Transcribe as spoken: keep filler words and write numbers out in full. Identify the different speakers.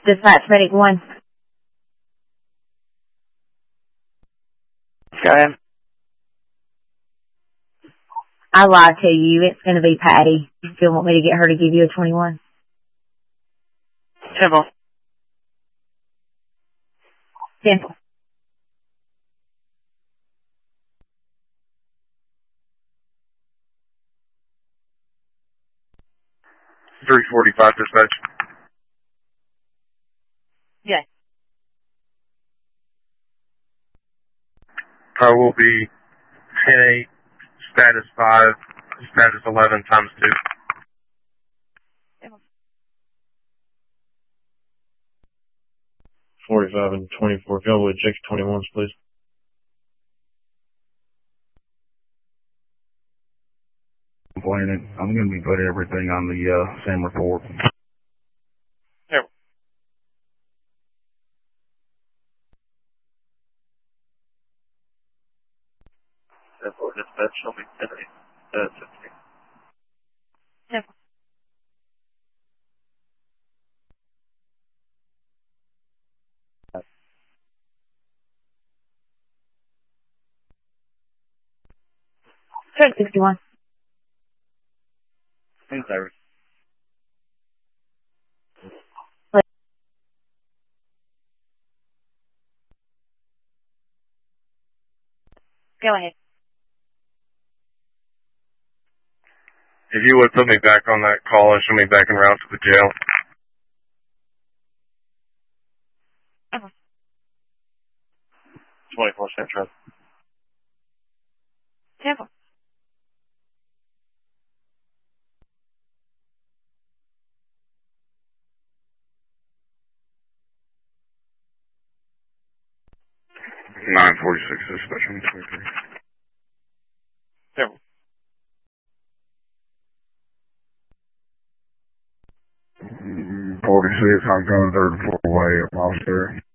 Speaker 1: Dispatch medic one.
Speaker 2: Go ahead.
Speaker 1: I lied to you. It's going to be Patty. You still want me to get her to give you a twenty-one?
Speaker 2: Simple.
Speaker 1: Simple.
Speaker 3: three forty-five dispatch.
Speaker 1: Yes.
Speaker 3: I will be ten eight, status five, status eleven times two.
Speaker 4: forty-five and twenty-four. If y'all would check twenty-ones, please.
Speaker 5: Complaining. I'm going to be putting everything on the uh, same report.
Speaker 2: Here.
Speaker 6: Therefore, dispatch shall be ten eight, uh, sixteen.
Speaker 1: Simple. Check sixty-one.
Speaker 6: In service.
Speaker 1: Go ahead.
Speaker 3: If you would put me back on that call and show me back en route to the jail.
Speaker 1: Okay.
Speaker 2: twenty-four Central.
Speaker 1: Simple.
Speaker 3: nine forty-six dispatch on twenty-three.
Speaker 2: Simple.
Speaker 5: forty-six, I'm coming third and fourth way up officer.